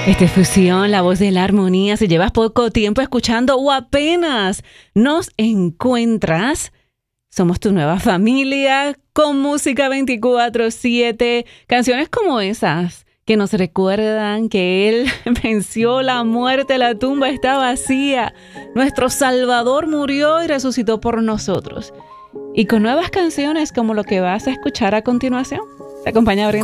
Fusión, la voz de la armonía. Si llevas poco tiempo escuchando o apenas nos encuentras, somos tu nueva familia con música 24/7. Canciones como esas que nos recuerdan que Él venció la muerte, la tumba está vacía. Nuestro Salvador murió y resucitó por nosotros. Y con nuevas canciones como lo que vas a escuchar a continuación. Te acompaña Brenda.